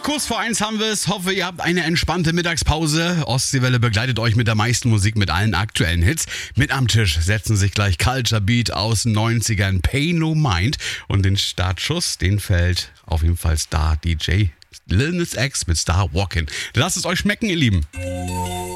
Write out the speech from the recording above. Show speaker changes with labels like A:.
A: Kurz vor 1 haben wir es. Hoffe, ihr habt eine entspannte Mittagspause. Ostseewelle begleitet euch mit der meisten Musik, mit allen aktuellen Hits. Mit am Tisch setzen sich gleich Culture Beat aus den 90ern, Pay No Mind. Und den Startschuss, den fällt auf jeden Fall Star DJ Lil Nas X mit Star Walkin'. Lasst es euch schmecken, ihr Lieben.